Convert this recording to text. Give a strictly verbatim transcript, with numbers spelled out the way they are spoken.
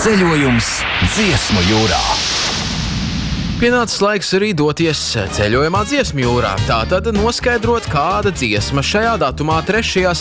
Ceļojums Dziesmu jūrā. Pienācis laiks arī doties ceļojumā Dziesmu jūrā. Tātad noskaidrot, kāda dziesma šajā datumā trešajā